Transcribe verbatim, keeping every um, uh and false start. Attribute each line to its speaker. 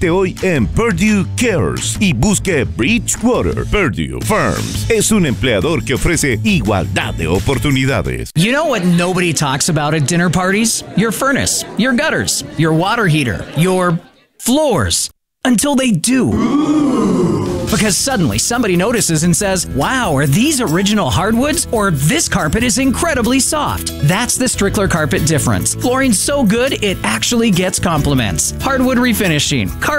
Speaker 1: Visite hoy en Purdue Cares y busque Bridgewater. Purdue Farms es un empleador que ofrece igualdad de oportunidades.
Speaker 2: You know what nobody talks about at dinner parties? Your furnace, your gutters, your water heater, your floors. Until they do. Because suddenly somebody notices and says, wow, are these original hardwoods? Or this carpet is incredibly soft. That's the Strickler carpet difference. Flooring's so good, it actually gets compliments. Hardwood refinishing. Carpet